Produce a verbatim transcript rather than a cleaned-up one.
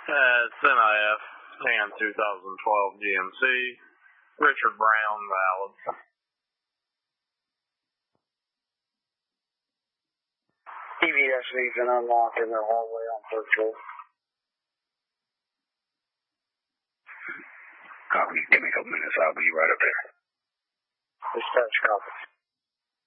Uh, it's N I F, Tan two thousand twelve G M C, Richard Brown, valid. E V S V's been unlocked in their hallway on patrol. Copy. Give me a couple minutes. I'll be right up there. Dispatch copy.